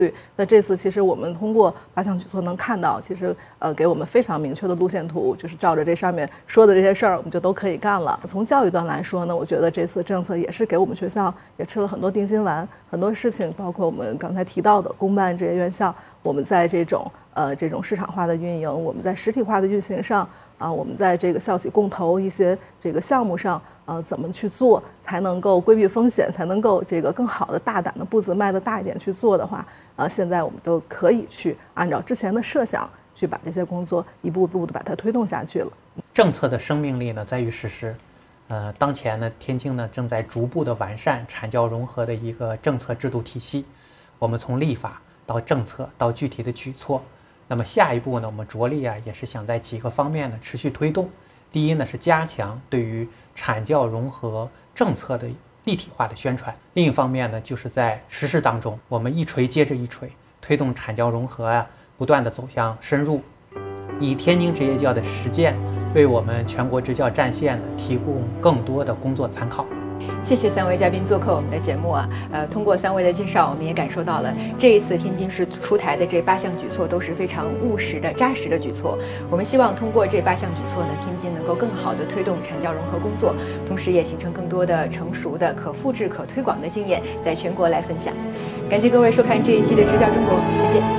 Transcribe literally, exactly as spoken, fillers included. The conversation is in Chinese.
对，那这次其实我们通过八项举措能看到，其实呃给我们非常明确的路线图，就是照着这上面说的这些事儿，我们就都可以干了。从教育端来说呢，我觉得这次政策也是给我们学校也吃了很多定心丸，很多事情，包括我们刚才提到的公办这些院校，我们在这种呃这种市场化的运营，我们在实体化的运行上。啊，我们在这个校企共投一些这个项目上，呃，怎么去做才能够规避风险，才能够这个更好的、大胆的步子迈得大一点去做的话，呃，现在我们都可以去按照之前的设想，去把这些工作一步一步的把它推动下去了。 政策的生命力呢，在于实施。呃，当前呢，天津呢正在逐步的完善产教融合的一个政策制度体系。我们从立法到政策到具体的举措。那么下一步呢，我们着力啊，也是想在几个方面呢持续推动。第一呢是加强对于产教融合政策的立体化的宣传；另一方面呢，就是在实施当中，我们一锤接着一锤，推动产教融合啊，不断的走向深入，以天津职业教的实践，为我们全国职教战线呢提供更多的工作参考。 谢谢三位嘉宾做客我们的节目啊，呃，通过三位的介绍，我们也感受到了这一次天津市出台的这八项举措都是非常务实的、扎实的举措。我们希望通过这八项举措呢，天津能够更好的推动产教融合工作，同时也形成更多的成熟的、可复制、可推广的经验，在全国来分享。感谢各位收看这一期的支教中国，再见。